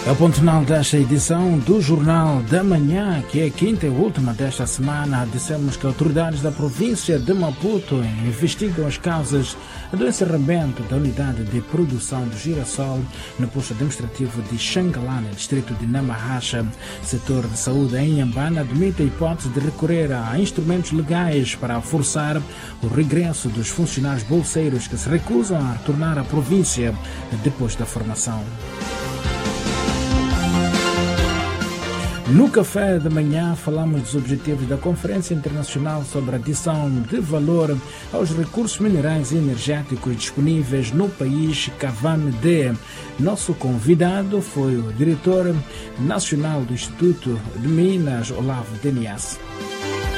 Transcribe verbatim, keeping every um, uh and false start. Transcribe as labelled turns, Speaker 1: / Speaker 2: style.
Speaker 1: É o ponto final desta edição do Jornal da Manhã, que é a quinta e última desta semana. Dissemos que autoridades da província de Maputo investigam as causas do encerramento da unidade de produção do girassol no posto administrativo de Xangalana, distrito de Namahacha. Setor de saúde em Inhambane admite a hipótese de recorrer a instrumentos legais para forçar o regresso dos funcionários bolseiros que se recusam a retornar à província depois da formação. No café da manhã falamos dos objetivos da Conferência Internacional sobre a adição de valor aos recursos minerais e energéticos disponíveis no país, CAVAM-D. Nosso convidado foi o diretor nacional do Instituto de Minas, Olavo Denias.